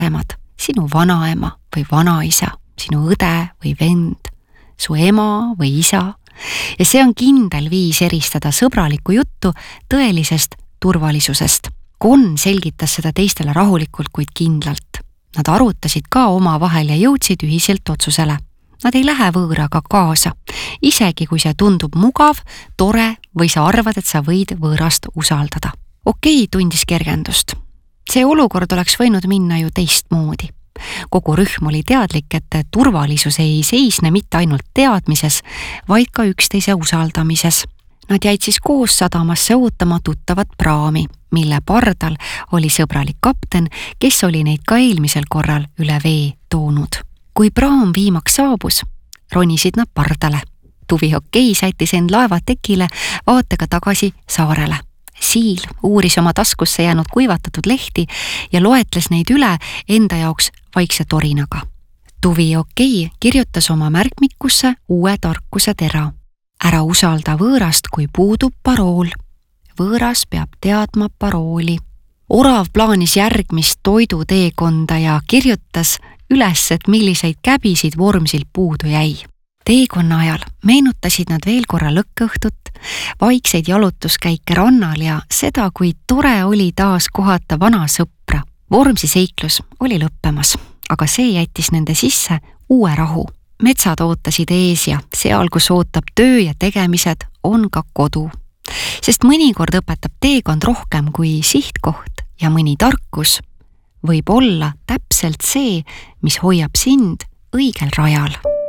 vanemad, sinu vanaema või vanaisa, sinu õde või vend, su ema või isa. Ja see on kindel viis eristada sõbralikku juttu tõelisest turvalisusest. Kon selgitas seda teistele rahulikult, kuid kindlalt. Nad arutasid ka omavahel ja jõudsid ühiselt otsusele. Nad ei lähe võõraga kaasa, isegi kui see tundub mugav, tore või sa arvad, et sa võid võõrast usaldada. Okei, tundis kergendust. See olukord oleks võinud minna ju teistmoodi. Kogu rühm oli teadlik, et turvalisus ei seisne mitte ainult teadmises, vaid ka üksteise usaldamises. Nad jäid siis koos sadamasse ootama tuttavat praami, mille pardal oli sõbralik kapten, kes oli neid ka eelmisel korral üle vee toonud. Kui praam viimaks saabus, ronisid nad pardale. Tuvi Okei sättis end laevatekile vaatega tagasi saarele. Siil uuris oma taskusse jäänud kuivatatud lehti ja loetles neid üle enda jaoks vaikse torinaga. Tuvi Okei kirjutas oma märkmikusse uue tarkuse tera. Ära usalda võõrast, kui puudub parool. Võõras peab teadma parooli. Orav plaanis järgmist toiduteekonda ja kirjutas üles, et milliseid käbisid Vormsilt puudu jäi. Teekonna ajal meenutasid nad veel korra lõkkõhtut, vaikseid jalutuskäike rannal ja seda, kui tore oli taas kohata vana sõpra. Vormsi seiklus oli lõppemas, aga see jättis nende sisse uue rahu. Metsad ootasid ees ja seal, kus ootab töö ja tegemised, on ka kodu. Sest mõnikord õpetab teekond rohkem kui sihtkoht ja mõni tarkus võib olla täpselt see, mis hoiab sind õigel rajal.